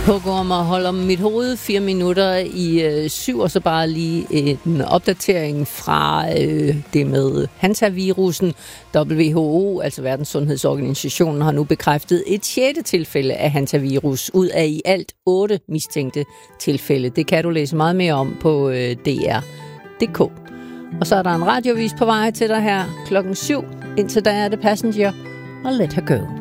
Hugorm og holder mit hoved 4 minutter i 7, og så bare lige en opdatering fra det med hantavirusen. WHO, altså Verdenssundhedsorganisationen, har nu bekræftet et 6. tilfælde af hantavirus ud af i alt 8 mistænkte tilfælde. Det kan du læse meget mere om på dr.dk. Og så er der en radiovis på vej til dig her klokken 7. Indtil da er det Passenger og Let Her Go.